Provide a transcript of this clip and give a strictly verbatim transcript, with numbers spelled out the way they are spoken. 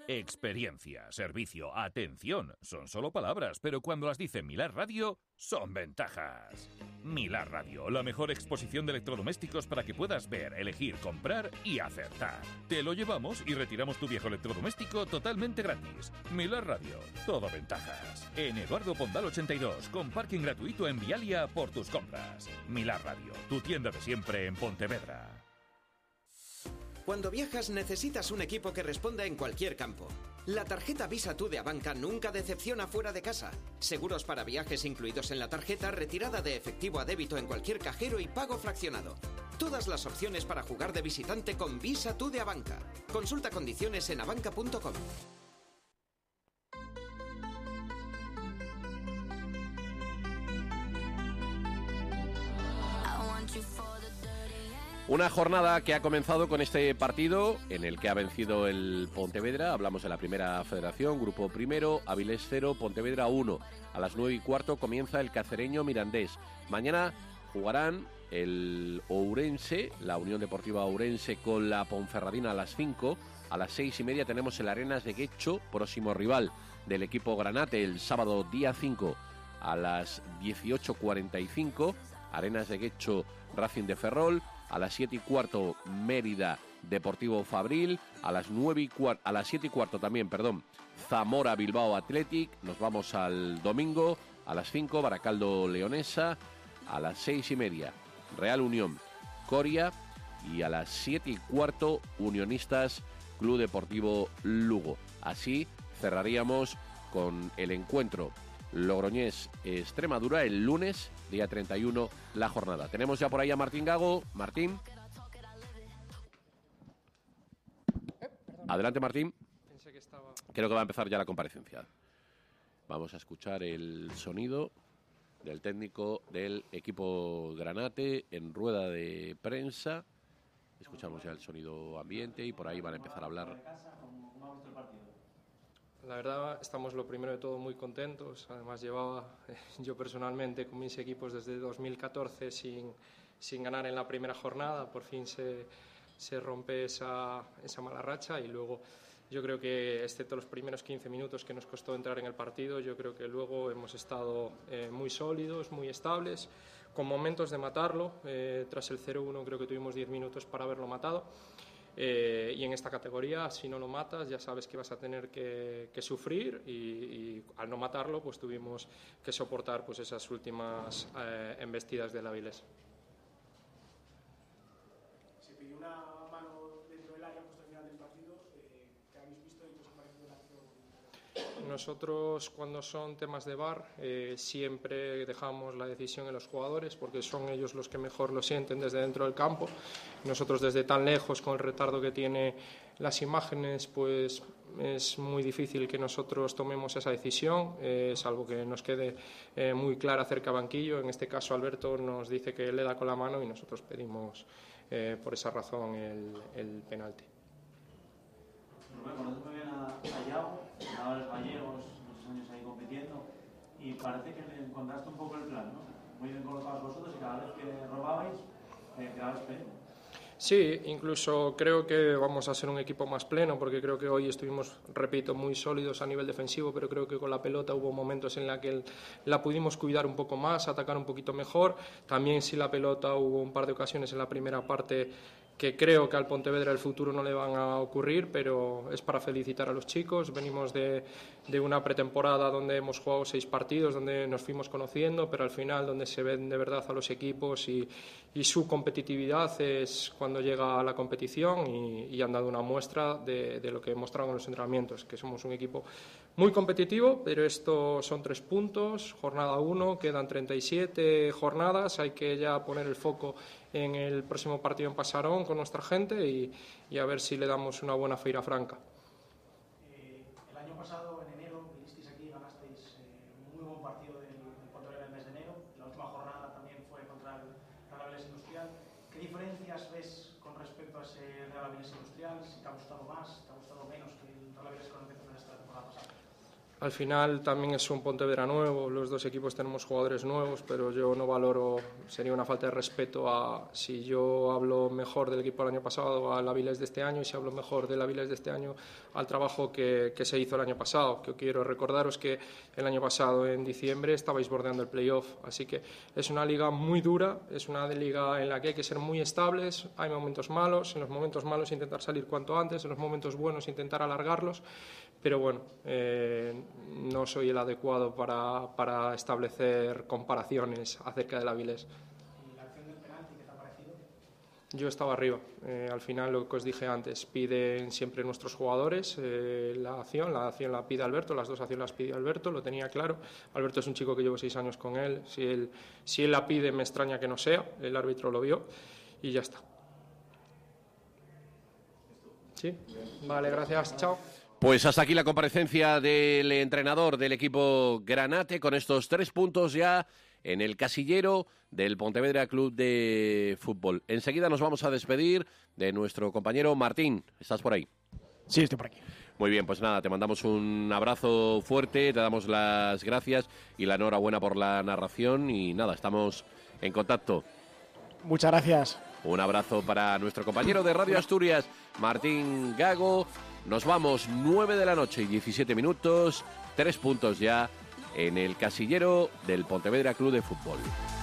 Experiencia, servicio, atención, son solo palabras, pero cuando las dice Milar Radio, son ventajas. Milar Radio, la mejor exposición de electrodomésticos para que puedas ver, elegir, comprar y acertar. Te lo llevamos y retiramos tu viejo electrodoméstico totalmente gratis. Milar Radio, todo ventajas. En Eduardo Pondal ochenta y dos, con parking gratuito en Vialia por tus compras. Milar Radio, tu tienda de siempre en Pontevedra. Cuando viajas necesitas un equipo que responda en cualquier campo. La tarjeta Visa Tú de Abanca nunca decepciona fuera de casa. Seguros para viajes incluidos en la tarjeta, retirada de efectivo a débito en cualquier cajero y pago fraccionado. Todas las opciones para jugar de visitante con Visa Tú de Abanca. Consulta condiciones en abanca punto com. Una jornada que ha comenzado con este partido en el que ha vencido el Pontevedra. Hablamos de la primera federación, grupo primero, Avilés cero, Pontevedra uno. A las nueve y cuarto comienza el Cacereño Mirandés. Mañana jugarán el Ourense, la Unión Deportiva Ourense, con la Ponferradina a las cinco. A las seis y media tenemos el Arenas de Guecho, próximo rival del equipo Granate, el sábado día cinco a las dieciocho cuarenta y cinco. Arenas de Guecho, Racing de Ferrol. A las siete y cuarto, Mérida Deportivo Fabril. A las nueve y cuarto, a las siete y cuarto también, perdón, Zamora Bilbao Athletic. Nos vamos al domingo. A las cinco, Baracaldo Leonesa. A las seis y media, Real Unión Coria. Y a las siete y cuarto, Unionistas Club Deportivo Lugo. Así cerraríamos con el encuentro Logroñés Extremadura el lunes, día treinta y uno, la jornada. Tenemos ya por ahí a Martín Gago. Martín. Adelante, Martín. Pensé que estaba... Creo que va a empezar ya la comparecencia. Vamos a escuchar el sonido del técnico del equipo Granate en rueda de prensa. Escuchamos ya el sonido ambiente y por ahí van a empezar a hablar. La verdad, estamos lo primero de todo muy contentos. Además, llevaba eh, yo personalmente con mis equipos desde dos mil catorce sin, sin ganar en la primera jornada. Por fin se, se rompe esa, esa mala racha y luego yo creo que, excepto los primeros quince minutos que nos costó entrar en el partido, yo creo que luego hemos estado eh, muy sólidos, muy estables, con momentos de matarlo. Eh, tras el cero uno creo que tuvimos diez minutos para haberlo matado. Eh, y en esta categoría, si no lo matas, ya sabes que vas a tener que, que sufrir y, y al no matarlo, pues tuvimos que soportar pues esas últimas eh, embestidas del Avilés. Se pidió una mano dentro del área justo al final del partido. Eh, ¿Qué habéis visto y qué os ha parecido la acción? Nosotros, cuando son temas de V A R, eh, siempre dejamos la decisión en los jugadores porque son ellos los que mejor lo sienten desde dentro del campo. Nosotros, desde tan lejos, con el retardo que tiene las imágenes, pues es muy difícil que nosotros tomemos esa decisión, eh, salvo que nos quede eh, muy clara cerca banquillo. En este caso, Alberto nos dice que le da con la mano y nosotros pedimos eh, por esa razón el, el penalti. Rubén, conoces muy bien a, a Iago, jugadores gallegos, muchos años ahí compitiendo, y parece que le encontraste un poco el plan, ¿no? Muy bien colocados vosotros y cada vez que robabais, eh, quedabais pleno. Sí, incluso creo que vamos a ser un equipo más pleno, porque creo que hoy estuvimos, repito, muy sólidos a nivel defensivo, pero creo que con la pelota hubo momentos en la que la pudimos cuidar un poco más, atacar un poquito mejor. También sin la pelota hubo un par de ocasiones en la primera parte que creo que al Pontevedra del futuro no le van a ocurrir, pero es para felicitar a los chicos. Venimos de, de una pretemporada donde hemos jugado seis partidos, donde nos fuimos conociendo, pero al final donde se ven de verdad a los equipos y, y su competitividad es cuando llega a la competición, y, y han dado una muestra de, de lo que he mostrado en los entrenamientos, que somos un equipo muy competitivo, pero esto son tres puntos, jornada uno, quedan treinta y siete jornadas, hay que ya poner el foco en el próximo partido en Pasarón con nuestra gente y, y a ver si le damos una buena feira franca. Eh, el año pasado, en enero, vinisteis aquí y ganasteis eh, un muy buen partido del, del Pontevedra en el mes de enero. La última jornada también fue contra el Real Avilés Industrial. ¿Qué diferencias ves con respecto a ese Real Avilés Industrial? ¿Si te ha gustado más, te ha gustado menos que el Real Avilés con el que empezaste la temporada pasada? Al final también es un Pontevedra nuevo, los dos equipos tenemos jugadores nuevos, pero yo no valoro, sería una falta de respeto a si yo hablo mejor del equipo del año pasado al Avilés de este año y si hablo mejor del Avilés de este año al trabajo que, que se hizo el año pasado. Que quiero recordaros que el año pasado en diciembre estabais bordeando el playoff, así que es una liga muy dura, es una liga en la que hay que ser muy estables, hay momentos malos, en los momentos malos intentar salir cuanto antes, en los momentos buenos intentar alargarlos, pero bueno, eh, no soy el adecuado para, para establecer comparaciones acerca del Avilés. ¿Y la acción del penalti qué te ha parecido? Yo estaba arriba. Eh, al final, lo que os dije antes, piden siempre nuestros jugadores eh, la acción. La acción la pide Alberto, las dos acciones las pide Alberto, lo tenía claro. Alberto es un chico que llevo seis años con él. Si él, si él la pide, me extraña que no sea. El árbitro lo vio y ya está. ¿Sí? Vale, gracias. Chao. Pues hasta aquí la comparecencia del entrenador del equipo Granate con estos tres puntos ya en el casillero del Pontevedra Club de Fútbol. Enseguida nos vamos a despedir de nuestro compañero Martín. ¿Estás por ahí? Sí, estoy por aquí. Muy bien, pues nada, te mandamos un abrazo fuerte, te damos las gracias y la enhorabuena por la narración y nada, estamos en contacto. Muchas gracias. Un abrazo para nuestro compañero de Radio Asturias, Martín Gago. Nos vamos, nueve de la noche y diecisiete minutos, tres puntos ya en el casillero del Pontevedra Club de Fútbol.